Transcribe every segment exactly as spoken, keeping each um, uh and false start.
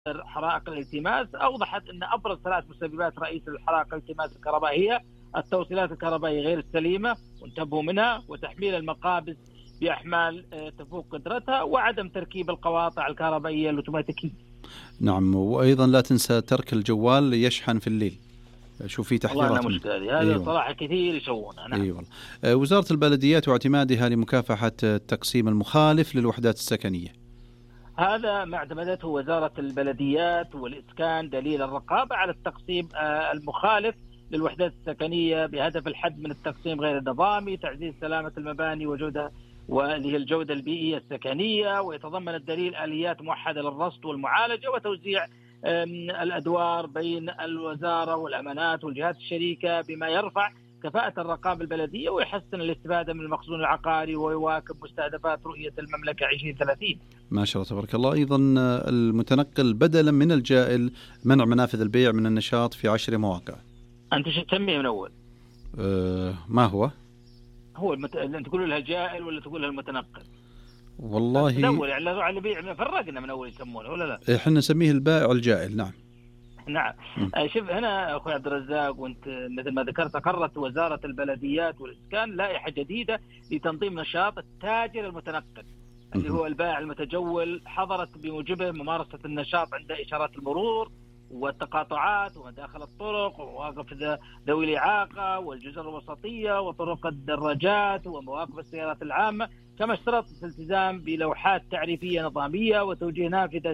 حرائق الالتماس أوضحت أن أبرز ثلاث مسببات رئيسة للحرائق الالتماس الكهربائي هي التوصيلات الكهربائية غير السليمة وانتبهوا منها، وتحميل المقابس بأحمال تفوق قدرتها، وعدم تركيب القواطع الكهربائية الأوتوماتيكية. نعم، وأيضا لا تنسى ترك الجوال يشحن في الليل. شوف في تحذيرات. والله مشكلة هذا. أيوة. صراحة كثير يسوونها. نعم. أيوة. وزارة البلديات واعتمادها لمكافحة التقسيم المخالف للوحدات السكنية. هذا ما اعتمدته وزارة البلديات والإسكان دليل الرقابة على التقسيم المخالف للوحدات السكنية بهدف الحد من التقسيم غير النظامي، تعزيز سلامة المباني وجودة وهي الجودة البيئية السكنية، ويتضمن الدليل آليات موحدة للرصد والمعالجة وتوزيع الأدوار بين الوزارة والأمانات والجهات الشريكة بما يرفع كفاءة الرقابة البلدية ويحسن الاستفادة من المخزون العقاري ويواكب مستهدفات رؤية المملكة عشرين ثلاثين. ما شاء الله تبارك الله. أيضا المتنقل بدلا من الجائل منع منافذ البيع من النشاط في عشر مواقع. أنت شو تسميه من أول؟ أه ما هو؟ هو المت... أنت تقول لها الجائل ولا تقول لها المتنقل؟ والله تدور يعني على اللي بيع فرقنا من أول يسمونه ولا لا؟ إحنا نسميه البائع الجائل. نعم. نعم. شوف هنا أخوي عبد الرزاق، وأنت مثل ما ذكرت أقرت وزارة البلديات والإسكان لائحة جديدة لتنظيم نشاط التاجر المتنقل اللي هو البائع المتجول، حظرت بموجبه ممارسة النشاط عند إشارات المرور والتقاطعات ومداخل الطرق ومواقف ذوي الإعاقة والجزر الوسطية وطرق الدراجات ومواقف السيارات العامة، كما اشترط الالتزام بلوحات تعريفية نظامية وتوجيه نافذة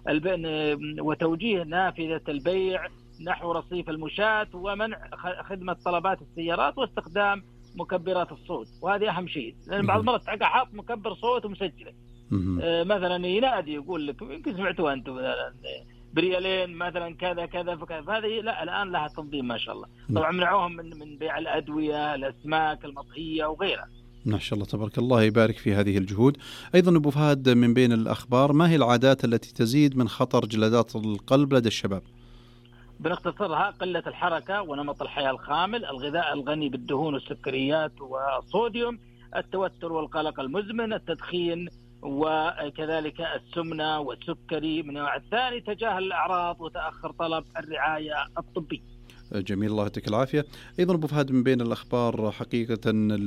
وتوجيه نافذة البيع نحو رصيف المشاة ومنع خدمة طلبات السيارات واستخدام مكبرات الصوت. وهذه أهم شيء، لأن بعض المرات تلقى حاط مكبر صوت ومسجله آه مثلا ينادي يقول لك يمكن سمعتوها أنتم بريالين مثلا كذا كذا فكذا، هذه لا الآن لها تنظيم ما شاء الله. طبعا منعوهم من من بيع الأدوية الأسماك المطهية وغيرها. ما شاء الله تبارك الله، يبارك في هذه الجهود. أيضا أبو فهد، من بين الأخبار، ما هي العادات التي تزيد من خطر جلدات القلب لدى الشباب؟ بنختصرها قلة الحركة ونمط الحياة الخامل، الغذاء الغني بالدهون والسكريات والصوديوم، التوتر والقلق المزمن، التدخين وكذلك السمنة والسكري من النوع الثاني، تجاهل الأعراض وتأخر طلب الرعاية الطبية. جميل، الله يعطيك العافية. أيضا أبو فهد، من بين الأخبار حقيقة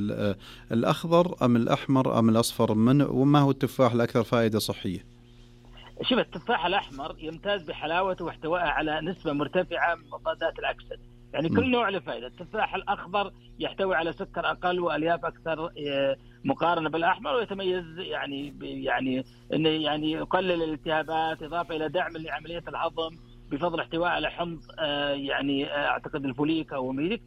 الأخضر أم الأحمر أم الأصفر، من وما هو التفاح الأكثر فائدة صحية؟ شوف التفاح الأحمر يمتاز بحلاوته واحتوائه على نسبة مرتفعة من مضادات الأكسدة، يعني كل م. نوع له فائدة. التفاح الأخضر يحتوي على سكر أقل وألياف أكثر مقارنة بالأحمر، ويتميز يعني يعني إنه يعني يقلل الالتهابات إضافة إلى دعم لعملية الهضم بفضل احتواء على حمض يعني أعتقد الفوليك أو ميريك.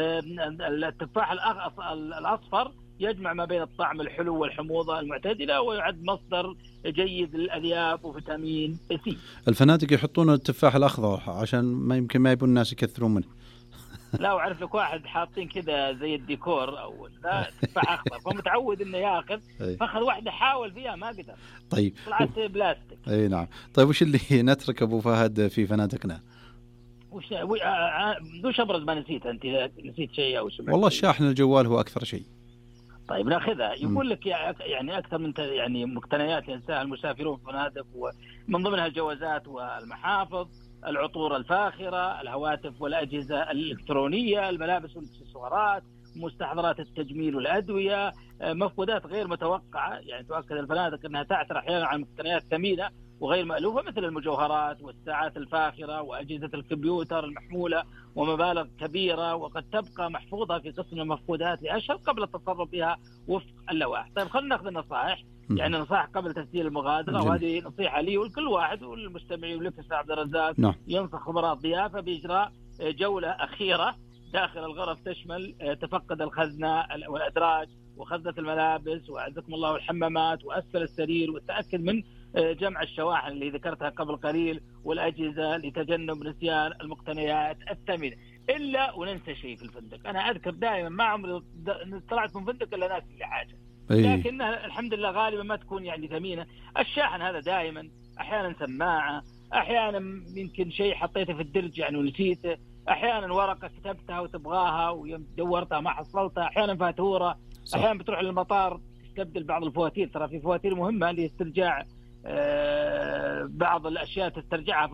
التفاح الأصفر يجمع ما بين الطعم الحلو والحموضة المعتدلة ويعد مصدر جيد للألياف وفيتامين سي. الفنادق يحطون التفاح الأخضر عشان ما يمكن ما يبون الناس يكثرون منه. لا وعرف لك واحد حاطين كذا زي الديكور أو لا تفاح أخضر فمتعود إنه يأخذ، فأخذ واحدة حاول فيها ما قدر. طيب طلعت بلاستيك. أي نعم. طيب وش اللي نترك أبو فهد في فنادقنا؟ وش وش أبرز ما نسيت أنت؟ نسيت شيء أو سمعت؟ والله الشاحن الجوال هو أكثر شيء. طيب ناخذها. يقول لك يعني أكثر من يعني مقتنيات ينساها المسافرون في الفنادق، ومن ضمنها الجوازات والمحافظ، العطور الفاخرة، الهواتف والأجهزة الإلكترونية، الملابس والاكسسوارات، مستحضرات التجميل والأدوية، مفقودات غير متوقعة. يعني تؤكد الفنادق أنها تعثر أحيانا على مقتنيات ثمينة وغير مألوفة مثل المجوهرات والساعات الفاخرة وأجهزة الكمبيوتر المحمولة ومبالغ كبيرة، وقد تبقى محفوظة في قسم المفقودات لأشهر قبل التصرف بها وفق اللوائح. طيب خلينا ناخذ النصائح، يعني نصائح قبل تسجيل المغادرة، جميل. وهذه نصيحة لي ولكل واحد والمستمعين ولك أستاذ عبد الرزاق. نعم. ينصح خبراء الضيافة بإجراء جولة أخيرة داخل الغرف تشمل تفقد الخزنة والأدراج وخزنة الملابس وأعزكم الله الحمامات وأسفل السرير، والتأكد من جمع الشواحن اللي ذكرتها قبل قليل والأجهزة لتجنب نسيان المقتنيات الثمينة. إلا وننسى شيء في الفندق. أنا أذكر دائما ما عمري طلعت من فندق إلا ناس اللي حاجة، لكنها الحمد لله غالبا ما تكون يعني ثمينة. الشاحن هذا دائما، أحيانا سماعة، أحيانا يمكن شيء حطيته في الدرج يعني ونسيته، أحيانا ورقة كتبتها وتبغاها ودورتها ما حصلتها، أحيانا فاتورة، أحيانا بتروح للمطار تستبدل بعض الفواتير. ترى في فواتير مهمة لاسترجاع بعض الأشياء تسترجعها